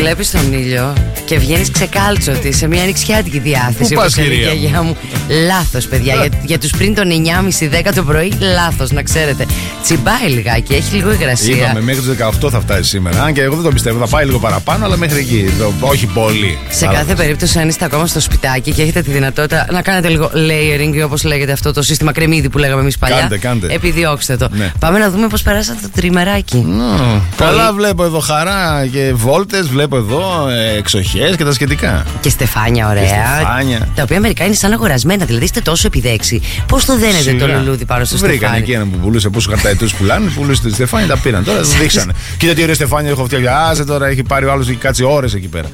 Βλέπεις τον ήλιο και βγαίνεις ξεκάλτσοτη σε μια ανοιξιάτικη διάθεση. Πού πας, κυρία γιαγιά μου? Λάθος, παιδιά. Για τους πριν των 9.30-10 το πρωί, λάθος, να ξέρετε. Τσιμπάει λιγάκι, έχει λίγο υγρασία. Είπαμε μέχρι τις 18 θα φτάσει σήμερα. Αν και εγώ δεν το πιστεύω, θα πάει λίγο παραπάνω, αλλά μέχρι εκεί. Όχι πολύ. Σε κάθε περίπτωση, αν είστε ακόμα στο σπιτάκι και έχετε τη δυνατότητα να κάνετε λίγο layering, όπως λέγεται αυτό το σύστημα κρεμμύδι που λέγαμε εμείς παλιά. Κάντε. Επιδιώξτε το. Ναι. Πάμε να δούμε πώς περάσατε το τριμεράκι. Καλά, βλέπω εδώ χαρά και βόλτες, βλέπω εδώ εξοχές και τα σχετικά. Και στεφάνια ωραία. Και στεφάνια. Τα οποία μερικά είναι σαν αγορασμένα. Δηλαδή είστε τόσο επιδέξει. Πώς το δένετε το λουλούδι πάνω στο στεφάνι? Βρήκαν εκεί ένα που πουλούσε πόσο χαρταετούς πουλάνε, πουλούσε τη στεφάνια, τα πήραν. Τώρα το δείξανε. Κοίτα τι ωραία στεφάνια έχω φτιάξει. Άσε τώρα, έχει πάρει ο άλλος και κάτσει ώρες εκεί πέρα.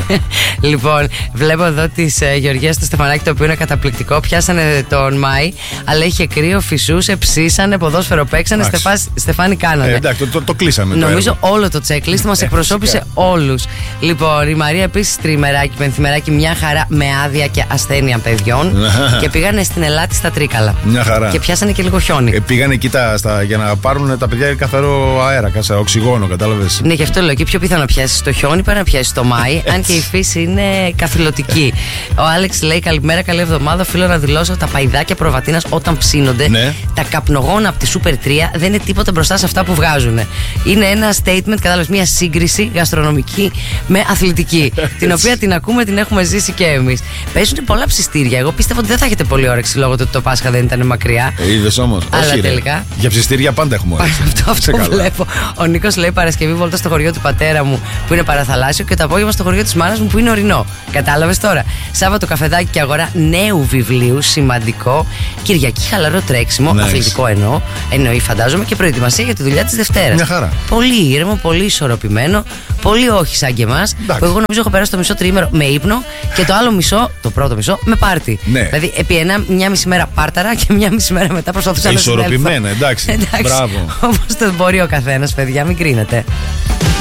Λοιπόν, βλέπω εδώ τη Γεωργία στο στεφανάκι, το οποίο είναι καταπληκτικό. Πιάσανε τον Μάη, αλλά είχε κρύο, φυσούσε, ψήσανε, ποδόσφαιρο παίξανε, στεφάνι κάνανε. Εντάξει, το κλείσαμε. Νομίζω όλο το checklist μας εκπροσώπησε όλους. Λοιπόν, η Μαρία επίσης τριμεράκι, πενθημεράκι, μια χαρά με άδεια και ασθένεια παιδιών. Και πήγανε στην Ελάτη στα Τρίκαλα. Μια χαρά. Και πιάσανε και λίγο χιόνι. Πήγανε εκεί για να πάρουν τα παιδιά καθαρό αέρα, οξυγόνο, κατάλαβες. Ναι, γι' αυτό λέω και πιο πιθανό να πιάσει το χιόνι παρά να πιάσει το Μάη, αν και η φύση είναι καθηλωτική. Ο Άλεξ λέει: καλημέρα, καλή εβδομάδα. Οφείλω να δηλώσω τα παϊδάκια προβατίνας όταν ψήνονται. Ναι. Τα καπνογόνα από τη Super 3 δεν είναι τίποτα μπροστά σε αυτά που βγάζουν. Είναι ένα statement, κατάλαβες, μια σύγκριση γαστρονομική με αθλητική. Την οποία την ακούμε, την έχουμε ζήσει και εμείς. Παίζουν πολλά ψιστήρια. Εγώ πίστευα ότι δεν θα έχετε πολύ όρεξη λόγω του ότι το Πάσχα δεν ήταν μακριά. Είδες όμως. Αλλά όχι, τελικά. Για ψιστήρια πάντα έχουμε όρεξη. Αυτό βλέπω. Ο Νίκος λέει: Παρασκευή βόλτα στο χωριό του πατέρα μου που είναι παραθαλάσσιο και το απόγευμα στο χωριό της μάνας μου που είναι ορεινό. Κατάλαβες τώρα. Σάββατο καφεδάκι και αγορά νέου βιβλίου, σημαντικό. Κυριακή χαλαρό τρέξιμο, αθλητικό εννοεί φαντάζομαι, και προετοιμασία για τη δουλειά της Δευτέρας. Μια χαρά. Πολύ ήρεμο, πολύ ισορροπημένο, πολύ όχι σαν και εμάς. Που εγώ νομίζω έχω περάσει το μισό τριήμερο με ύπνο και το άλλο μισό, το πρώτο μισό, με πάρτι. Ναι. Δηλαδή επί μια μισή μέρα πάρταρα και μια μισή μέρα μετά προσπαθούσα να συνέλθω. Ισορροπημένα, εντάξει. Μπράβο. Όπως το μπορεί ο καθένας, παιδιά, μην κρίνετε.